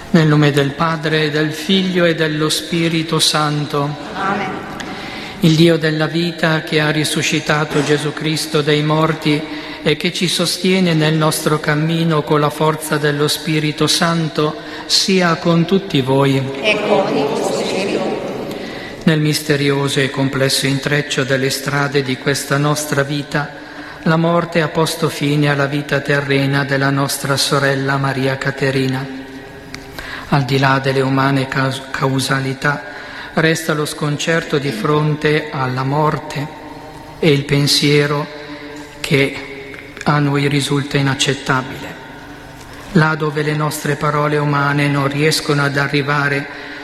Nel nome del Padre, del Figlio e dello Spirito Santo. Amen. Il Dio della vita, che ha risuscitato Gesù Cristo dai morti e che ci sostiene nel nostro cammino con la forza dello Spirito Santo, sia con tutti voi. E con il tuo Spirito. Nel misterioso e complesso intreccio delle strade di questa nostra vita, la morte ha posto fine alla vita terrena della nostra sorella Maria Caterina. Al di là delle umane causalità, resta lo sconcerto di fronte alla morte e il pensiero che a noi risulta inaccettabile. Là dove le nostre parole umane non riescono ad arrivare